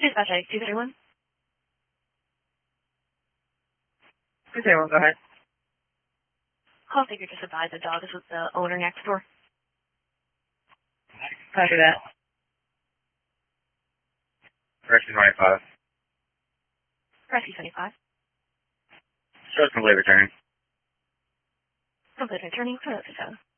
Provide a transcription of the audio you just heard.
Dispatch 231. 231, go ahead. Call figure just advised the dog is with the owner next door. Copy that. Rescue 25. Rescue 25. Show complete returning. Complete returning for the